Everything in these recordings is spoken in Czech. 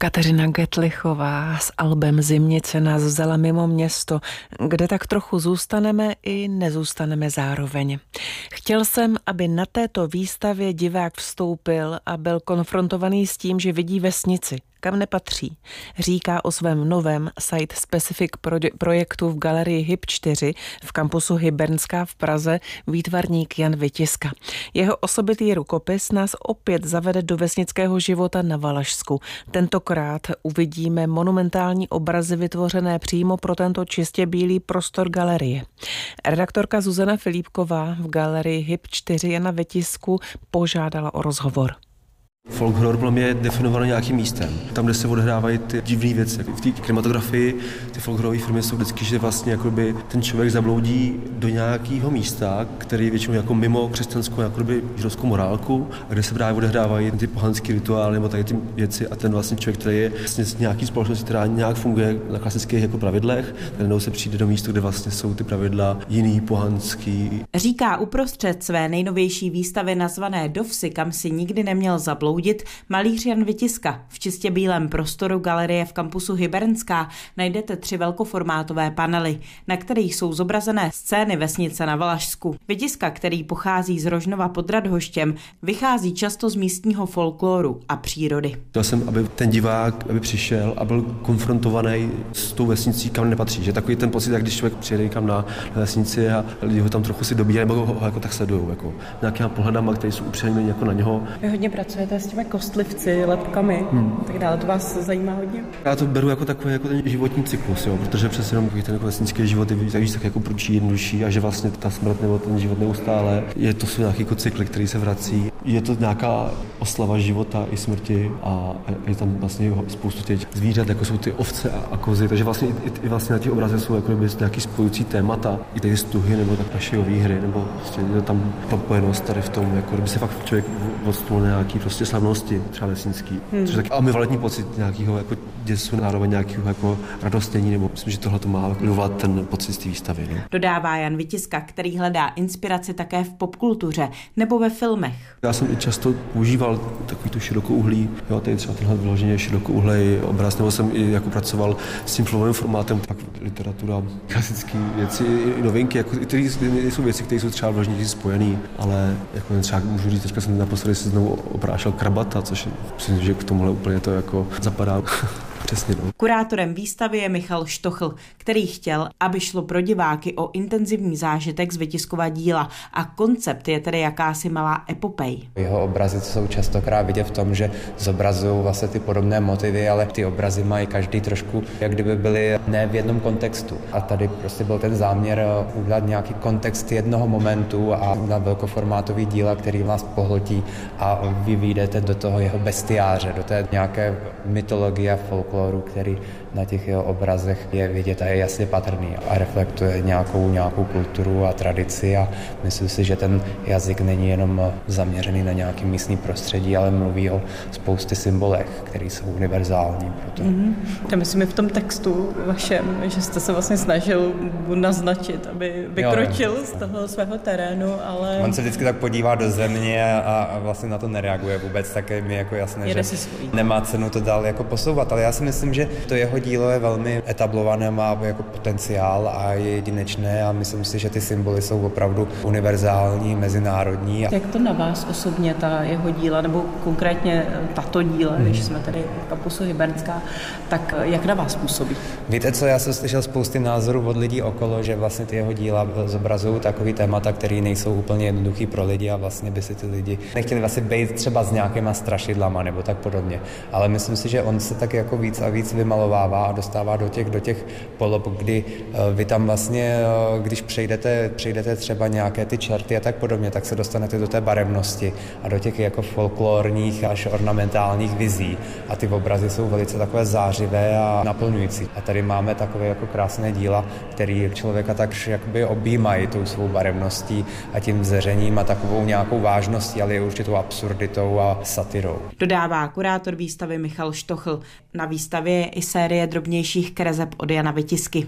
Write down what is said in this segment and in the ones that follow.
Kateřina Getlichová s albem Zimnice nás vzala mimo město, kde tak trochu zůstaneme i nezůstaneme zároveň. Chtěl jsem, aby na této výstavě divák vstoupil a byl konfrontovaný s tím, že vidí vesnici, kam nepatří. Říká o svém novém site-specific projektu v galerii HIB 4 v kampusu Hybernská v Praze výtvarník Jan Vytiska. Jeho osobitý rukopis nás opět zavede do vesnického života na Valašsku. Tentokrát uvidíme monumentální obrazy vytvořené přímo pro tento čistě bílý prostor galerie. Redaktorka Zuzana Filipková v galerii HIB 4 Jana Vytisku požádala o rozhovor. Folklor pro mě je definovaný nějakým místem, tam, kde se odehrávají ty divné věci. V té kinematografii ty folklorové filmy jsou vždycky, že vlastně jakoby ten člověk zabloudí do nějakého místa, který je většinou jako mimo křesťanskou jakoby židovskou morálku, a kde se právě odehrávají ty pohanské rituály nebo tady ty věci, a ten vlastně člověk, který je vlastně z nějaký společnosti, která nějak funguje na klasických jako pravidlech, najednou se přijde do místa, kde vlastně jsou ty pravidla jiný, pohanský. Říká uprostřed své nejnovější výstavy nazvané Dovsi, kam si nikdy neměl zabloudit, malíř Jan Vytiska. V čistě bílém prostoru galerie v kampusu Hybernská najdete 3 velkoformátové panely, na kterých jsou zobrazené scény vesnice na Valašsku. Vytiska, který pochází z Rožnova pod Radhoštěm, vychází často z místního folkloru a přírody. Chtěl jsem, aby ten divák přišel a byl konfrontovaný s tou vesnicí, kam nepatří. Že takový ten pocit, jak když člověk přijede někam na vesnici a lidi ho tam trochu si dobíjají, nebo ho jako tak sledují, jako nějakýma pohledama, které jsou upřeněny jako na něho. Vy hodně pracujete s těmi kostlivci, lepkami, tak dále, to vás zajímá hodně? Já to beru jako takový jako ten životní cyklus, jo, protože přece jenom ten jako vesnický život je tak jako prudší, jednodušší, a že vlastně ta smrt nebo ten život neustále jsou nějaký jako cykly, který se vrací. Je to nějaká oslava života i smrti a je tam vlastně spoustu těch zvířat, jako jsou ty ovce a kozy, takže vlastně i vlastně na těch obrazech jsou jako nějaký spojující témata, i ty stuhy nebo tak naše hry, nebo prostě je tam propojenost tady v tom, jako kdyby se fakt člověk odstnul nějaký prostě slavnosti, třeba vesnický. Což je taky ambivalentní pocit nějakého jako děsu, zároveň nějakého jako radostění, nebo myslím, že tohle to má vyvolat ten pocit z té výstavy. No. Dodává Jan Vytiska, který hledá inspiraci také v popkultuře nebo ve filmech. Já jsem i často používal takový tu širokouhlý, jo, tady třeba tenhle vyloženě širokouhlej obraz, nebo jsem i jako pracoval s tím filmovým formátem, tak literatura, klasické věci, i novinky, jako které jsou věci, které jsou třeba vyloženě spojený, ale jako třeba můžu říct, teďka jsem naposledy se znovu oprášel krabata, což myslím, že k tomuhle úplně to jako zapadá. Přesně, no. Kurátorem výstavy je Michal Štochl, který chtěl, aby šlo pro diváky o intenzivní zážitek z Vytiskova díla, a koncept je tedy jakási malá epopej. Jeho obrazy jsou častokrát vidět v tom, že zobrazují vlastně ty podobné motivy, ale ty obrazy mají každý trošku, jak kdyby byly ne v jednom kontextu. A tady prostě byl ten záměr udělat nějaký kontext jednoho momentu a udělat velkoformátový díla, který vás pohltí, a vy vyjdete do toho jeho bestiáře, do té nějaké mytologie a folkloru, který na těch jeho obrazech je vidět a je jasně patrný a reflektuje nějakou kulturu a tradici, a myslím si, že ten jazyk není jenom zaměřený na nějaký místní prostředí, ale mluví o spoustě symbolech, které jsou univerzální. Proto. To myslím v tom textu vašem, že jste se vlastně snažil naznačit, aby vykročil z toho svého terénu, ale... On se vždycky tak podívá do země a vlastně na to nereaguje vůbec, tak je mi jako jasné, že nemá cenu to dál jako posouvat, ale já si myslím, že to jeho dílo je velmi etablované, má jako potenciál a je jedinečné, a myslím si, že ty symboly jsou opravdu univerzální, mezinárodní. Jak to na vás osobně ta jeho díla, nebo konkrétně tato díla, když jsme tady v kampusu Hybernská, tak jak na vás působí? Víte co, já jsem slyšel spousty názorů od lidí okolo, že vlastně ty jeho díla zobrazují takový témata, které nejsou úplně jednoduchý pro lidi, a vlastně by si ty lidi nechtěli vlastně být třeba s nějakýma strašidlama nebo tak podobně. Ale myslím si, že on se tak jako víc a víc vymalovává a dostává do těch polob, kdy vy tam vlastně, když přejdete třeba nějaké ty čerty a tak podobně, tak se dostanete do té barevnosti a do těch jako folklorních až ornamentálních vizí, a ty obrazy jsou velice takové zářivé a naplňující. A tady máme takové jako krásné díla, které člověka tak jakoby objímají tou svou barevností a tím zeřením a takovou nějakou vážností, ale i určitou absurditou a satirou. Dodává kurátor výstavy Michal Štochl. Na výstavě je i série drobnějších kreseb od Jana Vytisky.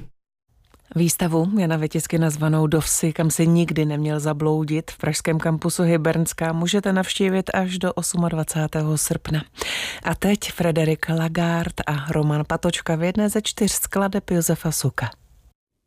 Výstavu Jana Vytisky nazvanou Dovsi, kam si nikdy neměl zabloudit, v pražském kampusu Hybernská můžete navštívit až do 28. srpna. A teď Frédéric Lagarde a Roman Patočka v jedné ze 4 skladeb Josefa Suka.